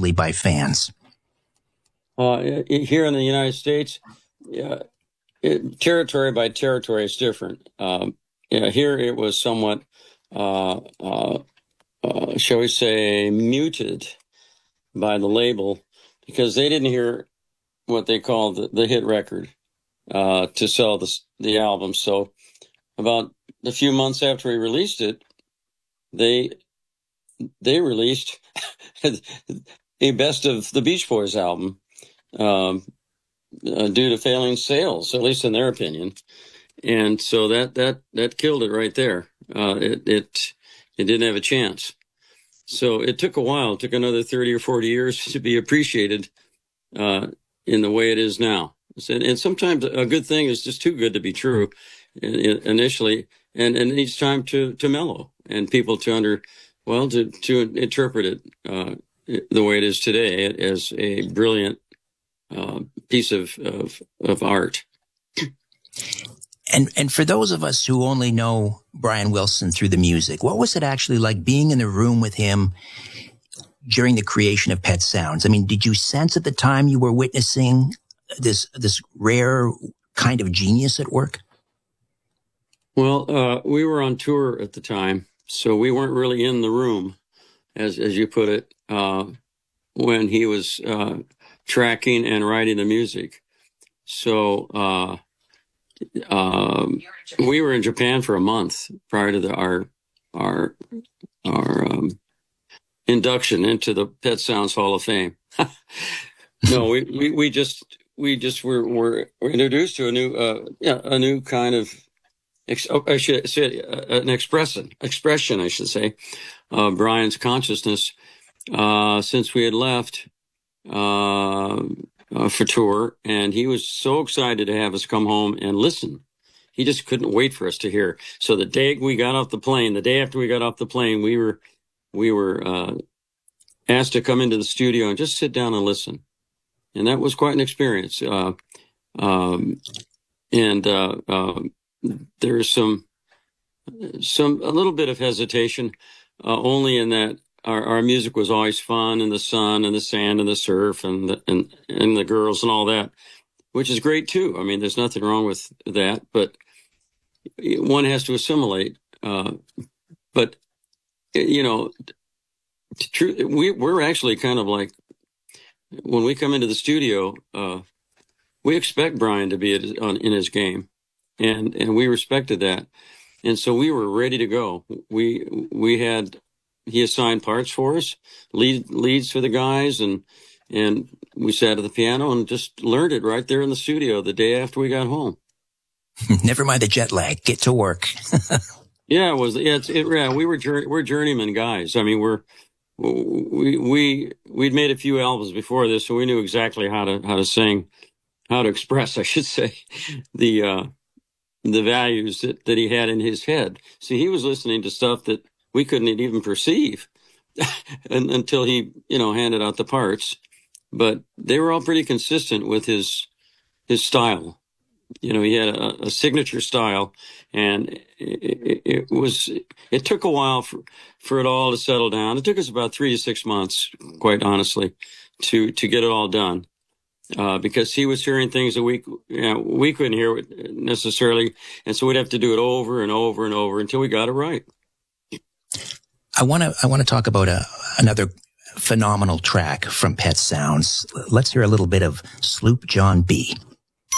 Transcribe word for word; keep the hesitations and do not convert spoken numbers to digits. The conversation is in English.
positively by fans? Uh, here in the United States, yeah, it, territory by territory is different. Um, yeah, here it was somewhat, uh, uh, uh, shall we say, muted by the label because they didn't hear what they called the, the hit record uh, to sell the, the album. So about a few months after we released it, they they released a best of the Beach Boys album um, uh, due to failing sales, at least in their opinion. And so that that that killed it right there. Uh, it it it didn't have a chance. So it took a while. It took another thirty or forty years to be appreciated uh, in the way it is now. And, and sometimes a good thing is just too good to be true initially, and, and it needs time to, to mellow and people to under, well, to, to interpret it uh, the way it is today as a brilliant uh, piece of, of, of art. And and for those of us who only know Brian Wilson through the music, what was it actually like being in the room with him during the creation of Pet Sounds? I mean, did you sense at the time you were witnessing this this rare kind of genius at work? Well, uh, we were on tour at the time, so we weren't really in the room, as as you put it, uh, when he was uh, tracking and writing the music. So uh, um, we were in Japan for a month prior to the, our our our um, induction into the Pet Sounds Hall of Fame. No, we, we, we just we just were, were were introduced to a new uh, yeah a new kind of ex- I should say uh, an expression expression I should say uh, Brian's consciousness uh, since we had left uh, uh, for tour, and he was so excited to have us come home and listen. He just couldn't wait for us to hear. So the day we got off the plane, the day after we got off the plane, we were we were uh, asked to come into the studio and just sit down and listen. And that was quite an experience. Uh, um, and uh, uh, there's some, some a little bit of hesitation, uh, only in that our, our music was always fun in the sun and the sand and the surf and the, and and the girls and all that, which is great too. I mean, there's nothing wrong with that, but one has to assimilate. Uh, but you know, true, we we're actually kind of like. When we come into the studio, uh, we expect Brian to be at, on, in his game, and and we respected that, and so we were ready to go. We we had he assigned parts for us, lead leads for the guys, and and we sat at the piano and just learned it right there in the studio the day after we got home. Never mind the jet lag. Get to work. Yeah, it was. Yeah, it's, it, yeah, we were we're journeyman guys. I mean, we're. We we we'd made a few albums before this, so we knew exactly how to how to sing, how to express, I should say, the uh, the values that, that he had in his head. See, he was listening to stuff that we couldn't even perceive and, until he, you know, handed out the parts. But they were all pretty consistent with his his style. You know, he had a, a signature style, and it, it, it was, it took a while for, for it all to settle down. It took us about three to six months, quite honestly, to, to get it all done. Uh, because he was hearing things that we, you know, we couldn't hear necessarily. And so we'd have to do it over and over and over until we got it right. I want to, I want to talk about a, another phenomenal track from Pet Sounds. Let's hear a little bit of Sloop John B.